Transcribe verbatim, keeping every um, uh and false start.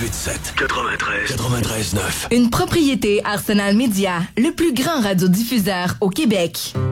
huit sept, quatre-vingt-treize, quatre-vingt-treize neuf. Une propriété Arsenal Média, le plus grand radiodiffuseur au Québec.